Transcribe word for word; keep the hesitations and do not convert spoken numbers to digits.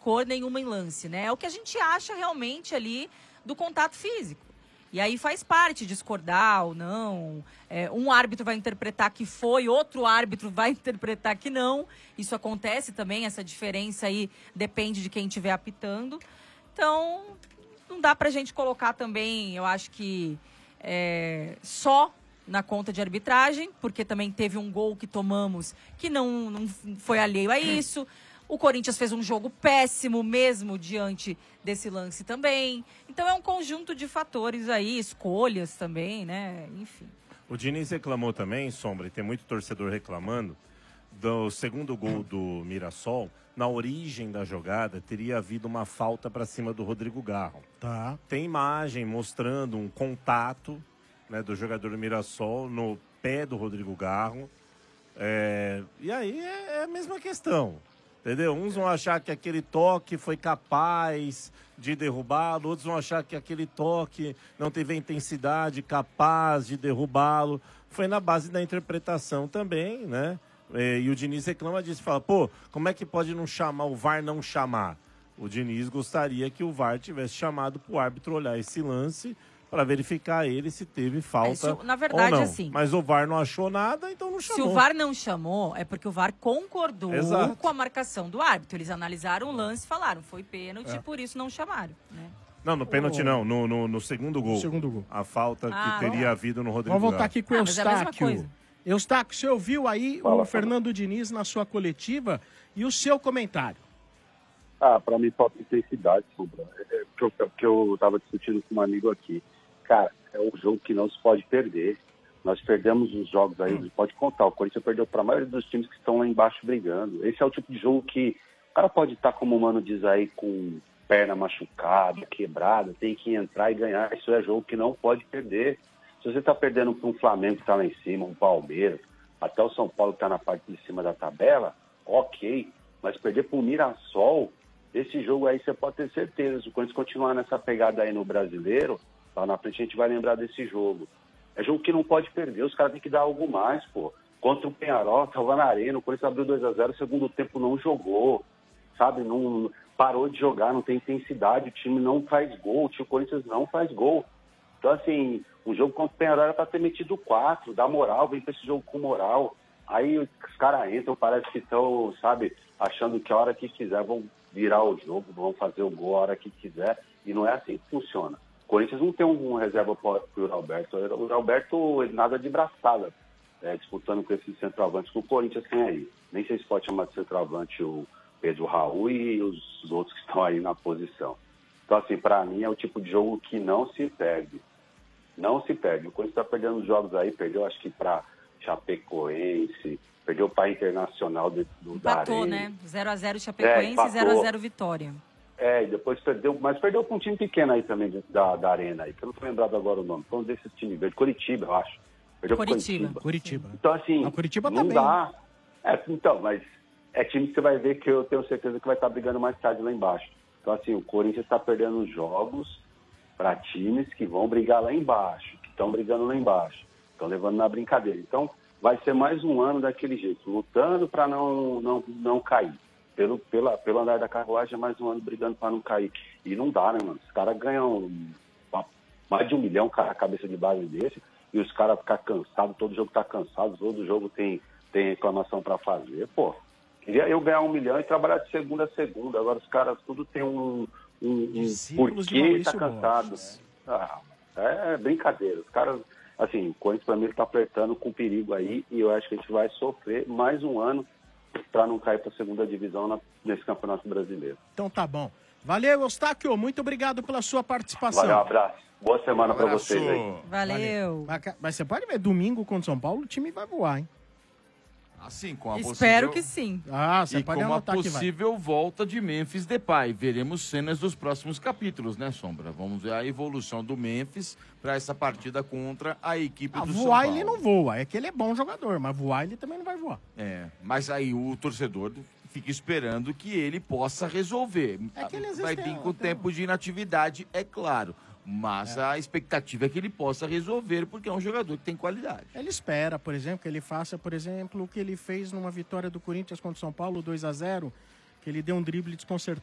cor nenhuma em lance, né? É o que a gente acha realmente ali do contato físico. E aí faz parte discordar ou não. É, um árbitro vai interpretar que foi, outro árbitro vai interpretar que não. Isso acontece também, essa diferença aí depende de quem estiver apitando. Então, não dá pra gente colocar também, eu acho que é, só na conta de arbitragem, porque também teve um gol que tomamos que não, não foi alheio a isso. O Corinthians fez um jogo péssimo mesmo diante desse lance também. Então é um conjunto de fatores aí, escolhas também, né? Enfim. O Diniz reclamou também, Sombra, e tem muito torcedor reclamando, do segundo gol do Mirassol. Na origem da jogada, teria havido uma falta para cima do Rodrigo Garro. Tá. Tem imagem mostrando um contato, né, do jogador do Mirassol no pé do Rodrigo Garro. É, e aí é, é a mesma questão. Entendeu? Uns vão achar que aquele toque foi capaz de derrubá-lo, outros vão achar que aquele toque não teve a intensidade capaz de derrubá-lo. Foi na base da interpretação também, né? E o Diniz reclama disso, fala, pô, como é que pode não chamar, o V A R não chamar? O Diniz gostaria que o V A R tivesse chamado para o árbitro olhar esse lance para verificar ele se teve falta, é, isso, na verdade, ou não. Assim, mas o V A R não achou nada, então não chamou. Se o V A R não chamou, é porque o V A R concordou Exato. com a marcação do árbitro. Eles analisaram o lance e falaram, foi pênalti, É. por isso não chamaram, né? Não, no pênalti Oh. não, no, no, no segundo gol. No segundo gol. A falta Ah, que teria não. havido no Rodrigo Vamos voltar Garro. aqui com o Ah, mas é a mesma Eustáquio. coisa. Eustáquio, você ouviu aí Fala, o fala. Fernando Diniz na sua coletiva e o seu comentário? Ah, pra mim falta intensidade, Sombra. É, é, porque eu, porque eu tava discutindo com um amigo aqui. Cara, é um jogo que não se pode perder. Nós perdemos os jogos aí, hum. pode contar. O Corinthians perdeu para a maioria dos times que estão lá embaixo brigando. Esse é o tipo de jogo que o cara pode estar, como o Mano diz aí, com perna machucada, quebrada, tem que entrar e ganhar. Isso é jogo que não pode perder. Se você está perdendo para um Flamengo que está lá em cima, um Palmeiras, até o São Paulo que está na parte de cima da tabela, ok. Mas perder para o Mirassol, esse jogo aí você pode ter certeza. Se o Corinthians continuar nessa pegada aí no Brasileiro, lá na frente a gente vai lembrar desse jogo. É jogo que não pode perder, os caras têm que dar algo mais, pô. Contra o Penharol, tava na arena, o Corinthians abriu dois a zero, o segundo tempo não jogou, sabe? Não parou de jogar, não tem intensidade, o time não faz gol, o time Corinthians não faz gol. Então, assim, o jogo contra o Penharol era pra ter metido quatro, dá moral, vem pra esse jogo com moral. Aí os caras entram, parece que estão, sabe, achando que a hora que quiser vão virar o jogo, vão fazer o gol a hora que quiser, e não é assim que funciona. O Corinthians não tem um reserva para o Alberto. O Alberto, nada de braçada, é, disputando com esses centroavantes que o Corinthians tem aí. Nem sei se pode chamar de centroavante o Pedro Raul e os outros que estão aí na posição. Então, assim, para mim é o tipo de jogo que não se perde. Não se perde. O Corinthians está perdendo os jogos aí, perdeu acho que para Chapecoense, perdeu para Internacional do, do Empatou, Darém. né? zero a zero Chapecoense e é, zero a zero Vitória. É, e depois perdeu, mas perdeu com um time pequeno aí também da, da Arena aí, que eu não tô lembrado agora o nome. Foi um desses times verdes, Curitiba, eu acho. Perdeu pro Curitiba. Curitiba. Então, assim, A Curitiba não tá bem. dá. É, então, mas é time que você vai ver que eu tenho certeza que vai estar brigando mais tarde lá embaixo. Então, assim, o Corinthians está perdendo os jogos para times que vão brigar lá embaixo, que estão brigando lá embaixo, estão levando na brincadeira. Então, vai ser mais um ano daquele jeito, lutando para não, não, não cair. Pelo, pela, pelo andar da carruagem, é mais um ano brigando para não cair. E não dá, né, mano? Os caras ganham mais de um milhão a cabeça de base desse, e os caras ficam cansados, todo jogo tá cansado, todo jogo tem, tem reclamação para fazer. Pô, queria eu ganhar um milhão e trabalhar de segunda a segunda. Agora os caras tudo tem um, um, um porquê e tá cansado. Ah, é brincadeira. Os caras, assim, o Corinthians para mim ele tá apertando com perigo aí, e eu acho que a gente vai sofrer mais um ano para não cair para a segunda divisão na, nesse Campeonato Brasileiro. Então tá bom. Valeu, Eustáquio. Muito obrigado pela sua participação. Valeu, um abraço. Boa semana Um para abraço. vocês aí. Valeu. Mas, mas você pode ver, domingo contra São Paulo, o time vai voar, hein? Assim, com a Espero possível... que sim. Ah, você E pode com a anotar que vai. possível volta de Memphis Depay. Veremos cenas dos próximos capítulos, né, Sombra? Vamos ver a evolução do Memphis para essa partida contra a equipe Ah, do São voar Paulo. ele não voa, é que ele é bom jogador, mas voar ele também não vai voar. É, mas aí o torcedor fica esperando que ele possa resolver. É que ele às vezes Vai tem- vir com tem- tempo de inatividade, é claro. Mas a expectativa é que ele possa resolver, porque é um jogador que tem qualidade. Ele espera, por exemplo, que ele faça, por exemplo, o que ele fez numa vitória do Corinthians contra o São Paulo, dois a zero, que ele deu um drible desconcertante